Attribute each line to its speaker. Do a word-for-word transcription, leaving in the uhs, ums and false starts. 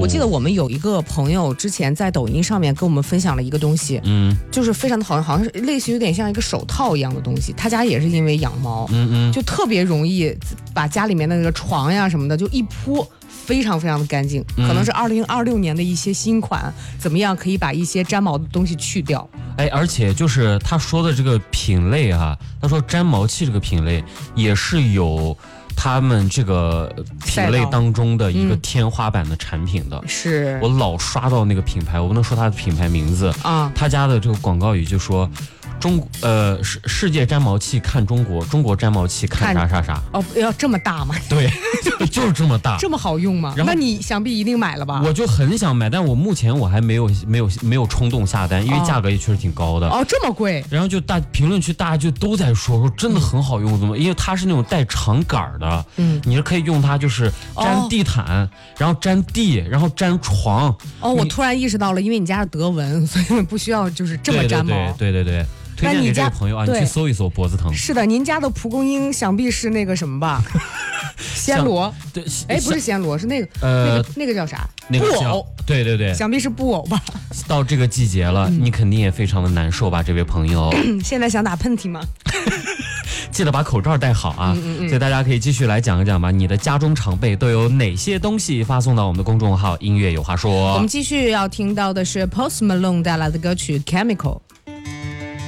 Speaker 1: 我记得我们有一个朋友之前在抖音上面跟我们分享了一个东西，嗯，就是非常的好，好像是类似于有点像一个手套一样的东西。他家也是因为养猫，嗯嗯，就特别容易把家里面的那个床呀什么的就一铺。非常非常的干净，可能是二零二六年的一些新款，怎么样可以把一些粘毛的东西去掉？
Speaker 2: 哎，而且就是他说的这个品类啊，他说粘毛器这个品类也是有他们这个品类当中的一个天花板的产品的。
Speaker 1: 嗯、是
Speaker 2: 我老刷到那个品牌，我不能说它的品牌名字啊，他家的这个广告语就说。中呃世世界粘毛器看中国，中国粘毛器看啥啥啥。
Speaker 1: 哦，要这么大吗？
Speaker 2: 对，就是这么大。
Speaker 1: 这么好用吗？那你想必一定买了吧？
Speaker 2: 我就很想买，但我目前我还没有没有没有冲动下单，因为价格也确实挺高的。
Speaker 1: 哦，这么贵。
Speaker 2: 然后就大评论区大家就都在说说真的很好用，怎么？因为它是那种带长杆的，嗯，你是可以用它就是粘地毯，哦、然后粘地，然后粘床。
Speaker 1: 哦，我突然意识到了，因为你家是德文，所以不需要就是这么粘毛。
Speaker 2: 对对对对对。推荐给这位朋友啊，你去搜一搜脖子疼。
Speaker 1: 是的，您家的蒲公英想必是那个什么吧？暹罗。
Speaker 2: 对，
Speaker 1: 哎，不是暹罗，是那个呃，那个那个叫啥？
Speaker 2: 那个
Speaker 1: 布偶。
Speaker 2: 对对对，
Speaker 1: 想必是布偶吧。
Speaker 2: 到这个季节了，嗯、你肯定也非常的难受吧，这位朋友。
Speaker 1: 现在想打喷嚏吗？
Speaker 2: 记得把口罩戴好啊！嗯嗯嗯，所以大家可以继续来讲一讲吧，你的家中常备都有哪些东西？发送到我们的公众号“音乐有话说”。
Speaker 1: 我们继续要听到的是 Post Malone 带来的歌曲《Chemical》。